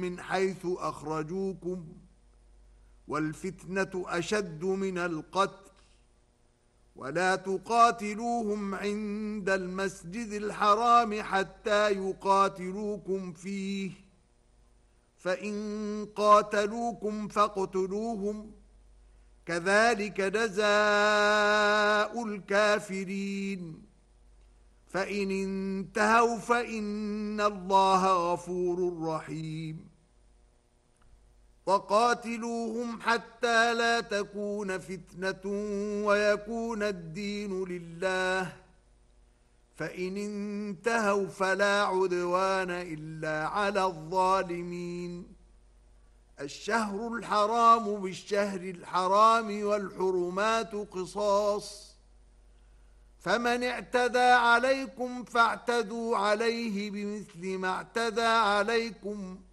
من حيث أخرجوكم والفتنة أشد من القتل ولا تقاتلوهم عند المسجد الحرام حتى يقاتلوكم فيه فإن قاتلوكم فاقتلوهم كذلك جزاء الكافرين فإن انتهوا فإن الله غفور رحيم وقاتلوهم حتى لا تكون فتنة ويكون الدين لله فإن انتهوا فلا عدوان إلا على الظالمين الشهر الحرام بالشهر الحرام والحرمات قصاص فمن اعتدى عليكم فاعتدوا عليه بمثل ما اعتدى عليكم